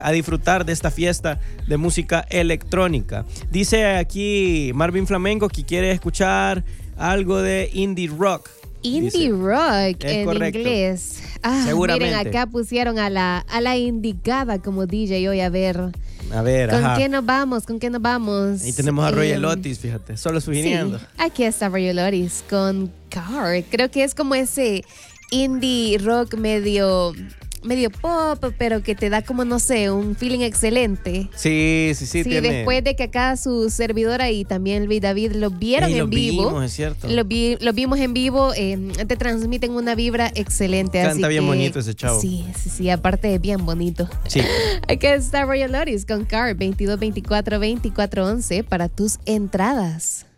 a disfrutar de esta fiesta de música electrónica. Dice aquí Marvin Flamengo que quiere escuchar algo de indie rock. Indie rock en correcto. inglés. Seguramente. Miren, acá pusieron a la indicada como DJ hoy. A ver, ¿con ajá. qué nos vamos? ¿Con qué nos vamos? Ahí tenemos a Royal Otis, fíjate, solo sugiriendo. Sí, aquí está Royal Otis con Car. Creo que es como ese indie rock medio pop, pero que te da como, no sé, un feeling excelente. Sí, tiene. Después de que acá su servidora y también Luis David lo vieron en vivo. Vimos, es cierto. Lo vimos en vivo, te transmiten una vibra excelente. Canta así bien que, bonito ese chavo. Sí, aparte es bien bonito. Sí. Aquí está Royal Otis con Car 2224-2411 para tus entradas.